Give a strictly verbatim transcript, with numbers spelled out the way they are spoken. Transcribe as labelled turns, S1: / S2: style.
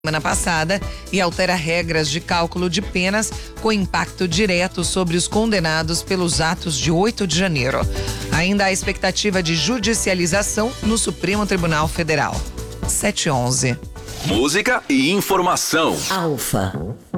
S1: semana passada e altera regras de cálculo de penas com impacto direto sobre os condenados pelos atos de oito de janeiro. Ainda há expectativa de judicialização no Supremo Tribunal Federal. sete e onze.
S2: Música e informação.
S3: Alfa.